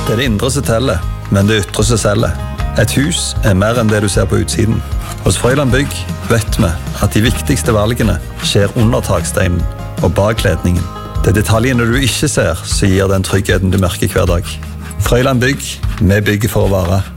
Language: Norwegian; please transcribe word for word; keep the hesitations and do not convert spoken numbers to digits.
Det er det indre som teller, men det ytre som selger. Et hus er mer enn det du ser på utsiden. Hos Frøyland Bygg vet vi at de viktigste valgene skjer under taksteinen og bak kledningen. Det er detaljene du ikke ser som gir den tryggheten du merker hver dag. Frøyland Bygg, vi bygger for å vare.